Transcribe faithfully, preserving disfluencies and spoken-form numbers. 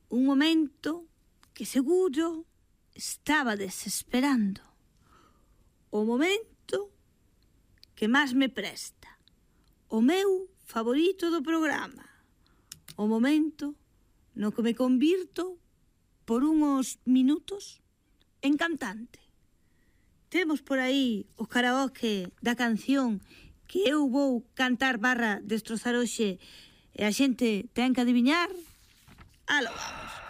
un momento que seguro estaba desesperando. O momento que máis me presta. O meu favorito do programa. O momento no que me convirto por unhos minutos en cantante. Temos por aí o karaoke da canción que eu vou cantar barra destrozar hoxe e a xente ten que adiviñar. Aló vamos.